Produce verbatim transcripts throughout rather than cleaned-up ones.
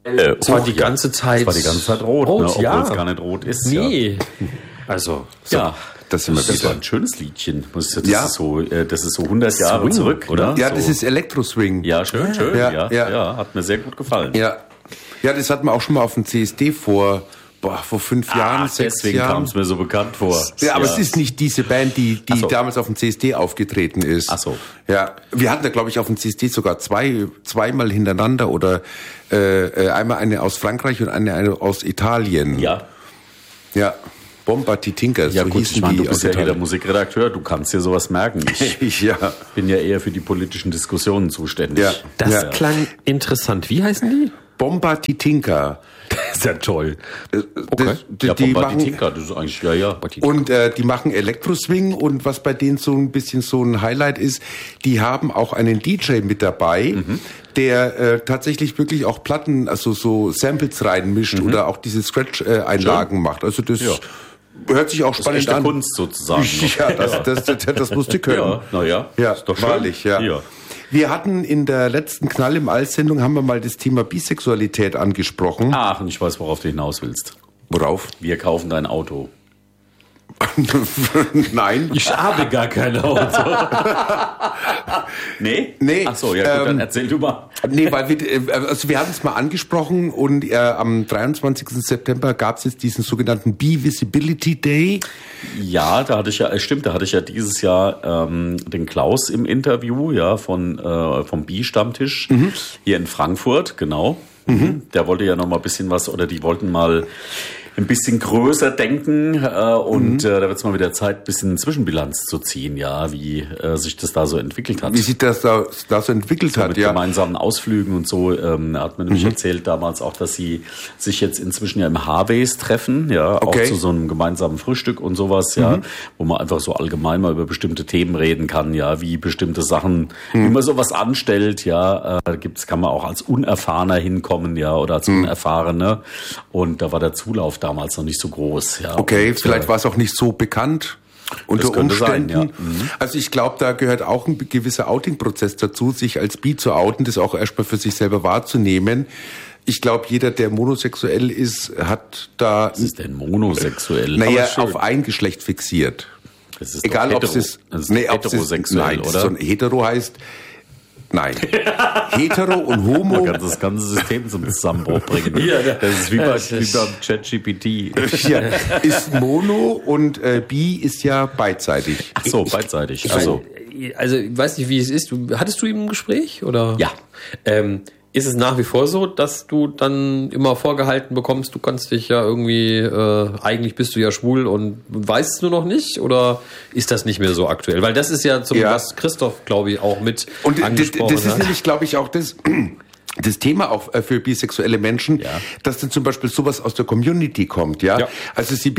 Äh, es war die ganze Zeit. Es war die ganze Zeit rot, rot ne? Obwohl ja. es gar nicht rot ist. Nee. Ja. Also, so, ja. Das, sind wir das wieder. war ein schönes Liedchen. Das, ja. ist so, das ist so hundert Jahre Swing, zurück, oder? Ja, so. Das ist Elektro-Swing. Ja, schön, schön. Ja, ja, ja. ja, hat mir sehr gut gefallen. Ja, ja, das hatten wir auch schon mal auf dem C S D vor, boah, vor fünf ah, Jahren, sechs deswegen Jahren. kam es mir so bekannt vor. Ja, aber ja. es ist nicht diese Band, die, die so. damals auf dem C S D aufgetreten ist. Ach so. Ja, wir hatten da, glaube ich, auf dem C S D sogar zwei, zweimal hintereinander oder äh, einmal eine aus Frankreich und eine, eine aus Italien. Ja. Ja. Bomba Tinkers, ja, so gut, hießen ich meine, die. Du bist ja hier der Musikredakteur, du kannst dir sowas merken. Ich ja. bin ja eher für die politischen Diskussionen zuständig. Ja. Das ja. klang interessant. Wie heißen die? Bomba Titinka. Das ist ja toll. Okay. Das, die, ja, die Bomba machen, Titinka, das ist eigentlich, ja, ja. Und äh, die machen Elektroswing und was bei denen so ein bisschen so ein Highlight ist, die haben auch einen D J mit dabei, mhm. der äh, tatsächlich wirklich auch Platten, also so Samples reinmischt mhm. oder auch diese Scratch-Einlagen äh, macht. Also das... Ja. Hört sich auch das spannend ist echte an. Kunst sozusagen. Ja, das, das, das, das musst du können. Ja, naja, ja, ist doch wahrlich, ja. ja. Wir hatten in der letzten Knall im All-Sendung haben wir mal das Thema Bisexualität angesprochen. Ach, und ich weiß, worauf du hinaus willst. Worauf? Wir kaufen dein Auto. Nein. Ich habe gar kein Auto. nee? Nee. Ach so, ja gut, ähm, dann erzähl du mal. Nee, weil wir, also wir hatten es mal angesprochen und äh, am dreiundzwanzigsten September gab es jetzt diesen sogenannten Bi-Visibility Day. Ja, da hatte ich ja, stimmt, da hatte ich ja dieses Jahr ähm, den Klaus im Interview, ja, von äh, vom Bi-Stammtisch mhm. hier in Frankfurt, genau. Mhm. Der wollte ja noch mal ein bisschen was, oder die wollten mal ein bisschen größer denken äh, und mhm. äh, da wird es mal wieder Zeit, ein bisschen Zwischenbilanz zu ziehen, ja, wie äh, sich das da so entwickelt hat. Wie sich das da, da so entwickelt so hat, mit ja. gemeinsamen Ausflügen und so. Ähm, hat man nämlich mhm. erzählt damals auch, dass sie sich jetzt inzwischen ja im Harveys treffen, ja, okay. auch zu so einem gemeinsamen Frühstück und sowas, ja, mhm. wo man einfach so allgemein mal über bestimmte Themen reden kann, ja, wie bestimmte Sachen, mhm. wie man sowas anstellt, ja, äh, gibt's, kann man auch als Unerfahrener hinkommen, ja, oder als mhm. Unerfahrener. Und da war der Zulauf da damals noch nicht so groß. Ja. Okay, und, vielleicht äh, war es auch nicht so bekannt unter Umständen. Sein, ja. mhm. Also ich glaube, da gehört auch ein gewisser Outing-Prozess dazu, sich als Bi zu outen, das auch erstmal für sich selber wahrzunehmen. Ich glaube, jeder, der monosexuell ist, hat da... Was ist denn monosexuell? Naja, auf ein Geschlecht fixiert. Das ist Egal, hetero, ob es ist... Das ist nee, heterosexuell, nein, oder? So ein Hetero heißt... Nein. Hetero und Homo. Man kann das ganze System zum Zusammenbruch bringen. Ja, das ist wie, bei, wie beim ChatGPT. Ja, ist Mono und äh, Bi ist ja beidseitig. Ach so, beidseitig. Also, also ich weiß nicht, wie es ist. Du, hattest du ihm ein Gespräch? Oder? Ja. Ähm, ist es nach wie vor so, dass du dann immer vorgehalten bekommst, du kannst dich ja irgendwie, äh, eigentlich bist du ja schwul und weißt es nur noch nicht? Oder ist das nicht mehr so aktuell? Weil das ist ja zum, ja. was Christoph, glaube ich, auch mit und angesprochen das, das ist hat. nämlich, glaube ich, auch das... Das Thema auch für bisexuelle Menschen, ja. dass dann zum Beispiel sowas aus der Community kommt, ja. ja. Also sie,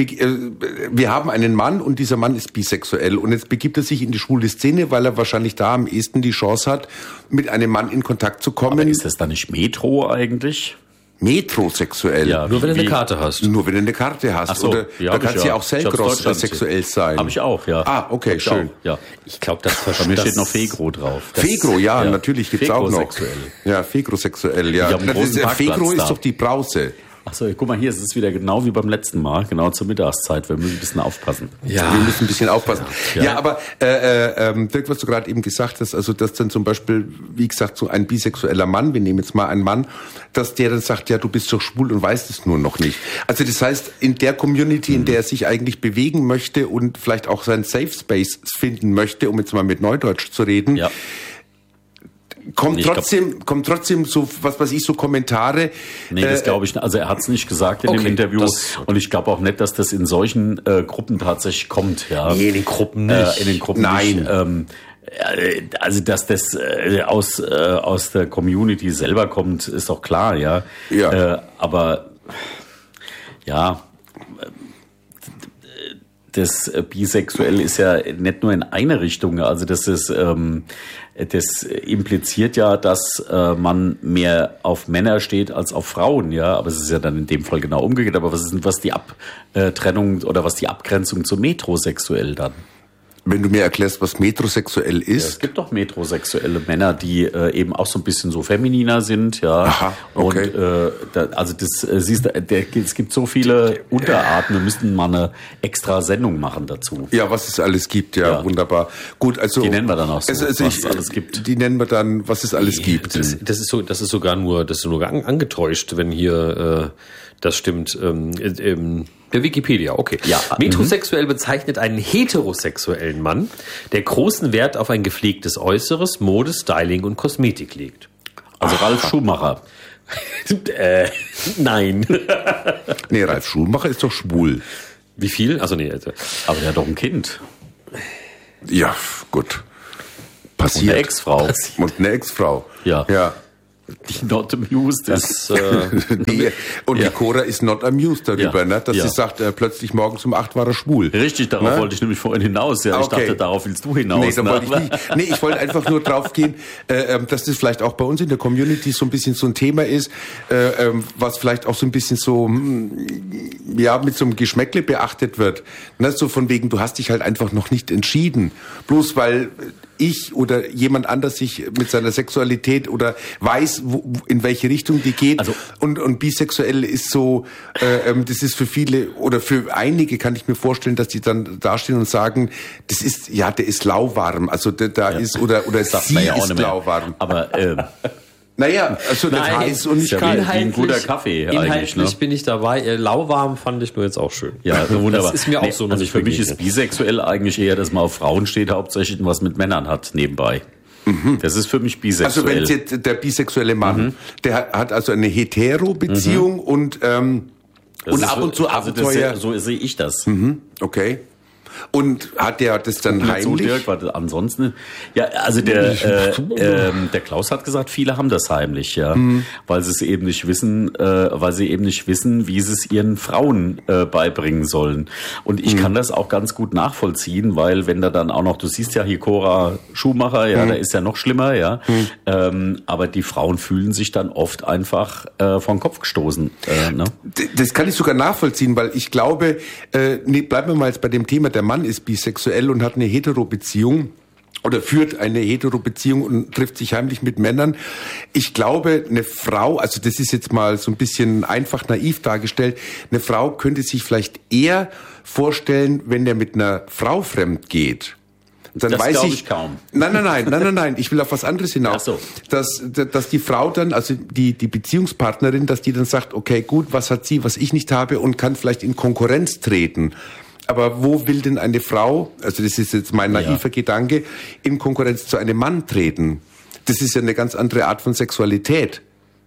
wir haben einen Mann und dieser Mann ist bisexuell und jetzt begibt er sich in die schwule Szene, weil er wahrscheinlich da am ehesten die Chance hat, mit einem Mann in Kontakt zu kommen. Aber ist das dann nicht Metro eigentlich? Metrosexuell. Ja, nur wenn du eine Karte hast. Nur wenn du eine Karte hast. Ach so, Oder ja, da kannst du ja auch Selgros sexuell sein. Habe ich auch, ja. Ah, okay, Hab schön. Ich ja. Ich glaube, das Bei mir steht noch Fegro drauf. Das Fegro, ja, ja. natürlich gibt's auch noch. Ja, Fegrosexuell, ja. Ich das ist, Fegro ist da. doch die Brause. Achso, guck mal hier, es ist wieder genau wie beim letzten Mal, genau zur Mittagszeit. Wir müssen ein bisschen aufpassen. Ja, wir müssen ein bisschen aufpassen. Ja, ja. ja aber äh, äh, Dirk, was du gerade eben gesagt hast, also dass dann zum Beispiel, wie gesagt, so ein bisexueller Mann, wir nehmen jetzt mal einen Mann, dass der dann sagt, ja, du bist doch schwul und weißt es nur noch nicht. Also das heißt, in der Community, in der er sich eigentlich bewegen möchte und vielleicht auch seinen Safe Space finden möchte, um jetzt mal mit Neudeutsch zu reden, ja. Kommt trotzdem, glaub, kommt trotzdem so, was weiß ich, so Kommentare. Nee, das glaube ich nicht. Also er hat es nicht gesagt in okay, dem Interview. Das, und ich glaube auch nicht, dass das in solchen äh, Gruppen tatsächlich kommt. Ja. Nee, in den Gruppen nicht. Äh, in den Gruppen Nein. nicht. Ähm, also, dass das äh, aus, äh, aus der Community selber kommt, ist doch klar, ja. Ja. Äh, aber, ja, das Bisexuell ist ja nicht nur in eine Richtung, also das ist, ähm, das impliziert ja, dass äh, man mehr auf Männer steht als auf Frauen, ja, aber es ist ja dann in dem Fall genau umgekehrt. Aber was ist denn, was die Abtrennung oder was die Abgrenzung zu metrosexuell dann? Wenn du mir erklärst, was metrosexuell ist. Ja, es gibt doch metrosexuelle Männer, die äh, eben auch so ein bisschen so femininer sind, ja. Aha, okay. Und äh, da, also das äh, siehst du, der, es gibt so viele Unterarten, wir müssten mal eine extra Sendung machen dazu. Ja, was es alles gibt, ja, ja. Wunderbar. Gut, also die nennen wir dann auch so, also, also was ich, es alles gibt. Die nennen wir dann, was es alles gibt. Das, das ist so, das ist sogar nur, das ist nur an, angetäuscht, wenn hier äh, das stimmt. Ähm, ähm, Der Wikipedia, okay. Ja. Metrosexuell bezeichnet einen heterosexuellen Mann, der großen Wert auf ein gepflegtes Äußeres, Mode, Styling und Kosmetik legt. Also Ach. Ralf Schumacher. äh, nein. Nee, Ralf Schumacher ist doch schwul. Wie viel? Also nee. Also. Aber der hat doch ein Kind. Ja, gut. Passiert. Und eine Ex-Frau. Passiert. Und eine Ex-Frau. Ja. Ja. Die not amused ist. Äh, die, und ja. die Cora ist not amused darüber, ja. ne? Dass ja. sie sagt, äh, plötzlich morgens um acht war er schwul. Richtig, darauf ne? wollte ich nämlich vorhin hinaus. Ja, okay. Ich dachte, darauf willst du hinaus. Nee, da wollte ich nicht. Nee, ich wollte einfach nur drauf gehen, äh, dass das vielleicht auch bei uns in der Community so ein bisschen so ein Thema ist, äh, äh, was vielleicht auch so ein bisschen so, ja, mit so einem Geschmäckle beachtet wird. Ne? So von wegen, du hast dich halt einfach noch nicht entschieden. Bloß weil ich oder jemand anders sich mit seiner Sexualität oder weiß, wo, in welche Richtung die geht. Also, und, und bisexuell ist so, äh, ähm, das ist für viele oder für einige kann ich mir vorstellen, dass die dann dastehen und sagen, das ist, ja, der ist lauwarm. Also der, da ja. ist, oder, oder sie ja ist lauwarm. Aber, äh, naja, also das heiß und nicht ja kalt. Wie ein guter Kaffee eigentlich. Inhaltlich ne? bin ich dabei. Äh, lauwarm fand ich nur jetzt auch schön. Ja, also wunderbar. Das ist mir auch nee, so noch also nicht für mich begegnet. ist bisexuell eigentlich eher, dass man auf Frauen steht, hauptsächlich was mit Männern hat nebenbei. Mhm. Das ist für mich bisexuell. Also wenn jetzt der bisexuelle Mann, mhm. der hat also eine Hetero-Beziehung mhm. und ähm, und ab und zu also Abenteuer. Das, so sehe ich das. Mhm. Okay. Und hat der das dann Nicht heimlich? So, Dirk, weil ansonsten, ja, also der, äh, äh, der Klaus hat gesagt, viele haben das heimlich, ja, mhm. weil sie es eben nicht wissen, äh, weil sie eben nicht wissen, wie sie es ihren Frauen äh, beibringen sollen. Und ich mhm. kann das auch ganz gut nachvollziehen, weil wenn da dann auch noch, du siehst ja hier Cora Schumacher, ja, mhm. da ist ja noch schlimmer, ja, mhm. ähm, aber die Frauen fühlen sich dann oft einfach äh, vom Kopf gestoßen. Äh, ne? Das kann ich sogar nachvollziehen, weil ich glaube, äh, nee, bleiben wir mal jetzt bei dem Thema, der Mann ist bisexuell und hat eine Hetero-Beziehung oder führt eine Hetero-Beziehung und trifft sich heimlich mit Männern. Ich glaube, eine Frau, also das ist jetzt mal so ein bisschen einfach naiv dargestellt, eine Frau könnte sich vielleicht eher vorstellen, wenn der mit einer Frau fremd geht. Dann das weiß ich, ich kaum. Nein, nein, nein, nein, nein, nein. Ich will auf was anderes hinaus. Ach so. Dass, dass die Frau dann, also die, die Beziehungspartnerin, dass die dann sagt, okay, gut, was hat sie, was ich nicht habe und kann vielleicht in Konkurrenz treten. Aber wo will denn eine Frau, also das ist jetzt mein naiver ja. Gedanke, in Konkurrenz zu einem Mann treten? Das ist ja eine ganz andere Art von Sexualität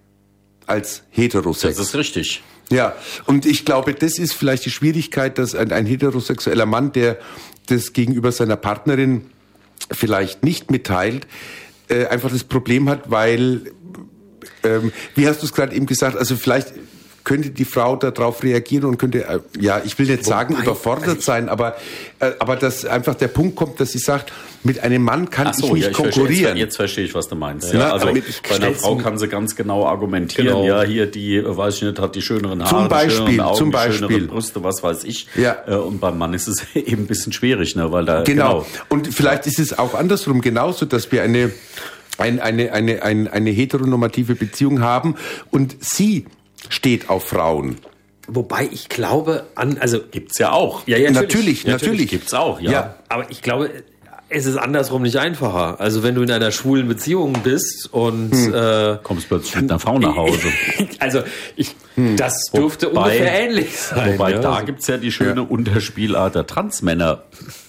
als Heterosex. Das ist richtig. Ja, und ich glaube, das ist vielleicht die Schwierigkeit, dass ein, ein heterosexueller Mann, der das gegenüber seiner Partnerin vielleicht nicht mitteilt, äh, einfach das Problem hat, weil, ähm, wie hast du es gerade eben gesagt, also vielleicht könnte die Frau darauf reagieren und könnte, äh, ja, ich will nicht sagen, Wobei, überfordert also sein, aber, äh, aber dass einfach der Punkt kommt, dass sie sagt, mit einem Mann kann so, ich nicht ja, ich konkurrieren. Verstehe, jetzt, jetzt verstehe ich, was du meinst. Ja, ja, also bei einer Frau ein, kann sie ganz genau argumentieren, genau. ja, hier die, weiß ich nicht, hat die schöneren Haare, zum Beispiel, die schöneren Augen, zum die Beispiel. schöneren Brüste, was weiß ich. Ja. Und beim Mann ist es eben ein bisschen schwierig, ne, weil da, genau. genau. Und vielleicht ist es auch andersrum genauso, dass wir eine, eine, eine, eine, eine, eine heteronormative Beziehung haben und sie steht auf Frauen. Wobei ich glaube, an, also gibt's ja auch. Ja, ja natürlich, natürlich, natürlich gibt's auch, ja. ja. Aber ich glaube, es ist andersrum nicht einfacher. Also wenn du in einer schwulen Beziehung bist und hm. äh, kommst plötzlich mit einer Frau nach Hause. Also ich, hm. das dürfte wobei, ungefähr ähnlich sein. Wobei ja. da gibt's ja die schöne ja. Unterspielart der Transmänner.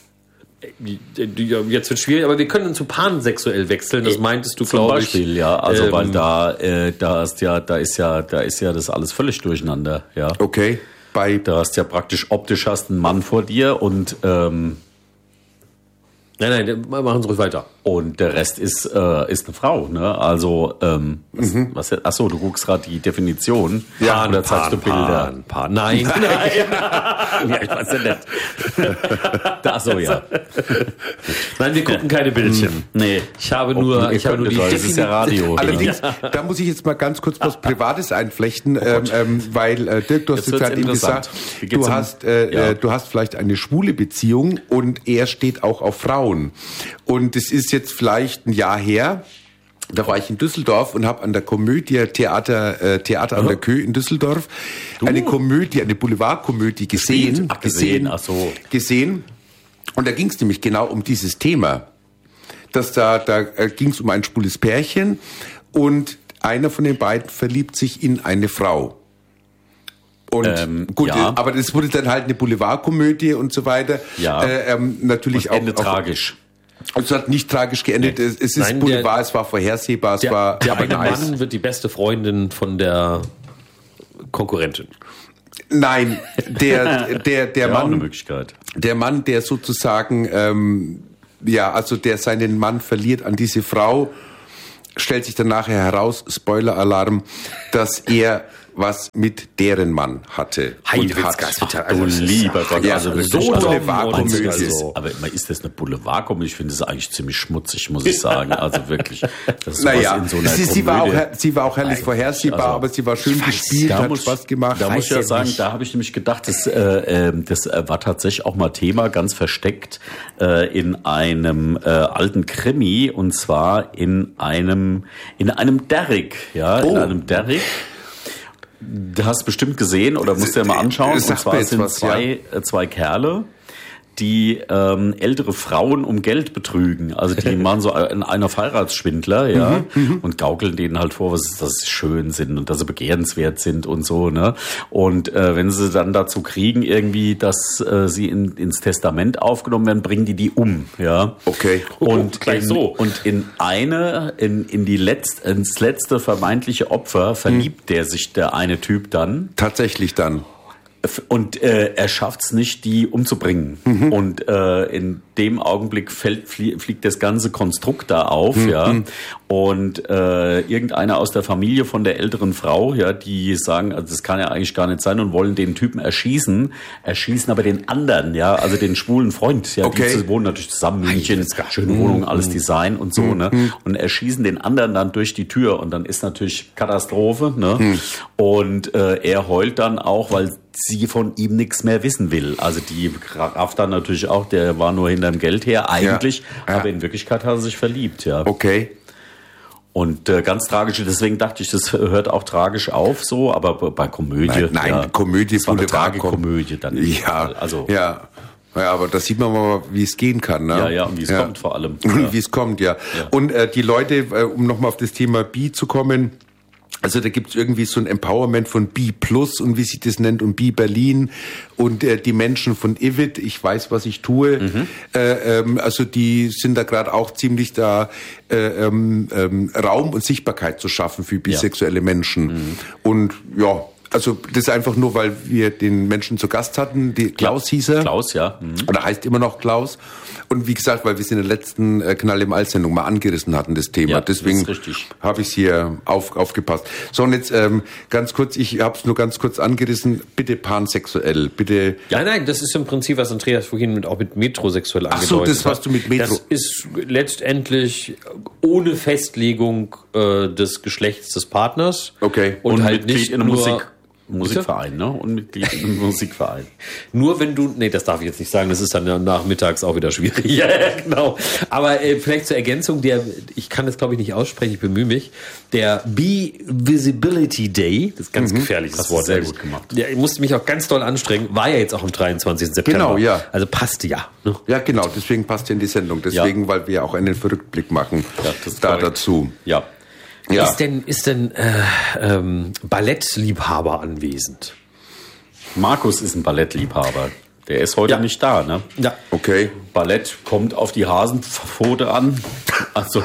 Jetzt wird schwierig, aber wir können zu pansexuell wechseln. Das meintest du, glaube ich. Zum Beispiel, ja. Also ähm, weil da, äh, da ist ja, da ist ja, da ist ja das alles völlig durcheinander. Ja. Okay. Bei da hast ja praktisch optisch hast einen Mann vor dir und ähm, Nein, nein, machen Sie ruhig weiter. Und der Rest ist äh, ist eine Frau, ne? Also ähm, was, mhm. was? Ach so, du guckst gerade die Definition. Ja, oder zeigst du Bilder? Pan, Pan. Nein, nein. Ja, ich weiß ja nicht. Ach so, ja. Nein, wir gucken keine Bildchen. Nee, ich habe nur, ich habe nur die das ist ja Radio. Allerdings, ja. Da muss ich jetzt mal ganz kurz was Privates einflechten, oh ähm, ähm, weil äh, Dirk, du hast jetzt gerade eben gesagt, du hast, äh, ja. äh, du hast vielleicht eine schwule Beziehung und er steht auch auf Frauen. Und es ist jetzt vielleicht ein Jahr her. Da war ich in Düsseldorf und habe an der Komödie Theater äh, Theater an der Kö in Düsseldorf du? eine Komödie, eine Boulevardkomödie gesehen, Ach, gesehen, ach so. gesehen. Und da ging es nämlich genau um dieses Thema. Dass da da äh, ging es um ein schwules Pärchen und einer von den beiden verliebt sich in eine Frau. Und ähm, gut, ja. aber das wurde dann halt eine Boulevardkomödie und so weiter. Ja. Äh, ähm, natürlich und Ende auch, auch tragisch. Es hat nicht tragisch geendet. Nee. Es, es ist Nein, Boulevard, der, es war vorhersehbar, es der, war. Der aber eine nice. Mann wird die beste Freundin von der Konkurrentin. Nein, der der der ja, Mann, eine Möglichkeit. Der Mann, der sozusagen ähm, ja, also der seinen Mann verliert an diese Frau, stellt sich dann nachher heraus, Spoiler-Alarm, dass er was mit deren Mann hatte. Heidewitzka, du lieber Gott, ja, also so wirklich, also, Boulevardkomödie. Also. Aber ist das eine Boulevardkomödie? Ich finde es eigentlich ziemlich schmutzig, muss ich sagen. Also wirklich. Das ist naja, in so einer sie, sie, war auch, sie war auch herrlich Nein, vorhersehbar, also, aber sie war schön gespielt, hat muss, Spaß gemacht. Da muss ich ja sagen, nicht. da habe ich nämlich gedacht, das, äh, das war tatsächlich auch mal Thema, ganz versteckt, äh, in einem äh, alten Krimi, und zwar in einem, in einem Derrick, ja, oh. in einem Derrick. Du hast bestimmt gesehen oder musst dir mal anschauen. Und zwar sind was, zwei, ja. zwei Kerle, die ähm, ältere Frauen um Geld betrügen. Also die machen so einen auf Heiratsschwindler, ja, mhm, und gaukeln denen halt vor, was, dass sie schön sind und dass sie begehrenswert sind und so, ne. Und äh, wenn sie dann dazu kriegen, irgendwie, dass äh, sie in, ins Testament aufgenommen werden, bringen die die um, ja. Okay. Und oh, gleich in, so. Und in eine, in, in die letzte, ins letzte vermeintliche Opfer verliebt mhm. der sich der eine Typ dann. Tatsächlich dann. Und äh, er schafft es nicht, die umzubringen. Mhm. Und äh, in dem Augenblick fällt, flie- fliegt das ganze Konstrukt da auf, mhm. ja. Und äh, irgendeiner aus der Familie von der älteren Frau, ja, die sagen, also das kann ja eigentlich gar nicht sein, und wollen den Typen erschießen, erschießen aber den anderen, ja, also den schwulen Freund, ja, okay. die wohnen natürlich zusammen, München, schöne Wohnung, alles Design und so, mhm. ne, und erschießen den anderen dann durch die Tür, und dann ist natürlich Katastrophe, ne, mhm. und äh, er heult dann auch, weil sie von ihm nichts mehr wissen will. Also die rafft dann natürlich auch, der war nur hinterm Geld her, eigentlich, ja, ja. aber in Wirklichkeit hat er sich verliebt, ja. Okay. Und äh, ganz tragisch, deswegen dachte ich, das hört auch tragisch auf, so, aber bei Komödie. Nein, nein ja, Komödie, das war eine Tragikomödie dann. Ja, also. Ja. Ja, aber da sieht man mal, wie es gehen kann, ne? Ja, ja, und wie es ja. kommt vor allem. Und ja. wie es kommt, ja. ja. Und äh, die Leute, äh, um nochmal auf das Thema Bi zu kommen, also da gibt's irgendwie so ein Empowerment von Bi Plus und wie sich das nennt, und Bi Berlin und äh, die Menschen von Ivid, ich weiß, was ich tue, mhm. äh, ähm, also die sind da gerade auch ziemlich da, äh, ähm, ähm, Raum und Sichtbarkeit zu schaffen für bisexuelle ja. Menschen. Mhm. Und ja, also das ist einfach nur, weil wir den Menschen zu Gast hatten, die Klaus hieß er. Klaus, ja. Mhm. Oder heißt immer noch Klaus. Und wie gesagt, weil wir es in der letzten Knall im All-Sendung mal angerissen hatten, das Thema. Ja, deswegen habe ich es hier auf, aufgepasst. So, und jetzt ähm, ganz kurz, ich habe es nur ganz kurz angerissen, bitte pansexuell, bitte. Ja, nein, das ist im Prinzip, was Andreas vorhin mit, auch mit metrosexuell angedeutet hat. Ach so, das was du mit Metro... Das ist letztendlich ohne Festlegung äh, des Geschlechts des Partners. Okay. Und, und halt nicht in nur... Musik. Musikverein, ne? Und Mitglied im Musikverein. Nur wenn du, nee, das darf ich jetzt nicht sagen, das ist dann nachmittags auch wieder schwierig. Ja, genau. Aber äh, vielleicht zur Ergänzung, der, ich kann das glaube ich nicht aussprechen, ich bemühe mich, der Bi-Visibility Day, das ist ganz mhm. gefährliches das Wort. Sehr gut gemacht. Ja, ich musste mich auch ganz doll anstrengen, war ja jetzt auch am dreiundzwanzigsten September. Genau, ja. Also passt ja. Ne? Ja, genau, deswegen passt ja in die Sendung, deswegen, ja. weil wir auch einen Verrückblick machen, ja, das da korrekt. dazu. Ja. Ja. Ist denn, ist denn äh, ähm, Ballettliebhaber anwesend? Markus ist ein Ballettliebhaber. Der ist heute ja. nicht da, ne? Ja. Okay. Ballett kommt auf die Hasenpfote an. Also.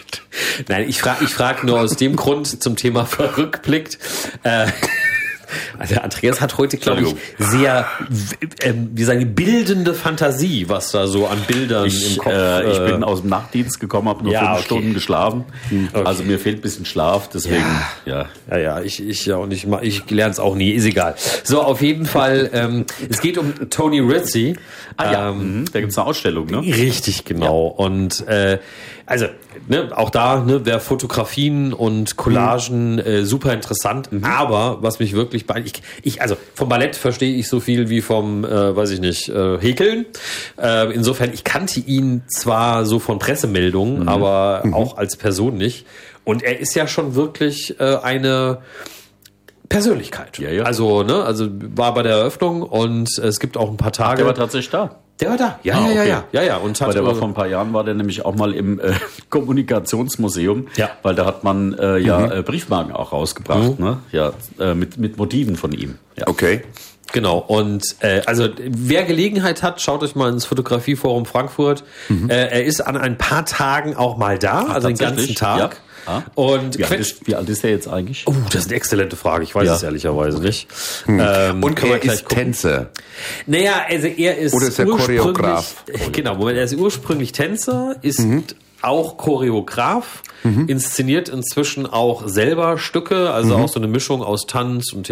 Nein, ich frage ich frag nur aus dem Grund zum Thema Verrückblick. Äh, Also Andreas hat heute, glaube ich, sehr, ähm, wie sagen, bildende Fantasie, was da so an Bildern ich, im Kopf. Äh, ich bin aus dem Nachtdienst gekommen, habe nur ja, fünf okay. Stunden geschlafen. Okay. Also mir fehlt ein bisschen Schlaf, deswegen, ja. Ja, ja, ja ich, ich ja und ich, ich lerne es auch nie, ist egal. So, auf jeden Fall, ähm, es geht um Tony Rizzi. Ah ja, ähm, mhm. da gibt's eine Ausstellung, ne? Richtig, genau. Ja. Und äh, also, ne, auch da, ne, wer Fotografien und Collagen mhm. äh, super interessant, mhm. aber was mich wirklich bei ich, ich also vom Ballett verstehe ich so viel wie vom, äh, weiß ich nicht, äh, Häkeln. Äh, insofern, ich kannte ihn zwar so von Pressemeldungen, mhm. aber mhm. auch als Person nicht. Und er ist ja schon wirklich äh, eine Persönlichkeit. Ja, ja. Also, ne, also war bei der Eröffnung und es gibt auch ein paar Tage. Ach, der war tatsächlich da. Der war da. Ja, ah, ja, okay. ja, ja, ja, ja. Und hat weil der war vor ein paar Jahren war der nämlich auch mal im äh, Kommunikationsmuseum. Ja. Weil da hat man äh, ja Mhm. äh, Briefmarken auch rausgebracht, Mhm. ne? Ja, äh, mit mit Motiven von ihm. Ja. Okay. Genau, und äh, also wer Gelegenheit hat, schaut euch mal ins Fotografieforum Frankfurt. Mhm. Äh, er ist an ein paar Tagen auch mal da, Ach, also den ganzen Tag. Ja. Ah. Und wie, alt ist, wie alt ist der jetzt eigentlich? Oh, das ist eine exzellente Frage. Ich weiß ja. es ehrlicherweise nicht. Hm. Ähm, und können wir er gleich ist gucken. Tänzer. Naja, also er ist Oder ist er ursprünglich, Choreograf? Genau, Moment, er ist ursprünglich Tänzer, ist mhm. auch Choreograf, mhm. inszeniert inzwischen auch selber Stücke, also mhm. auch so eine Mischung aus Tanz und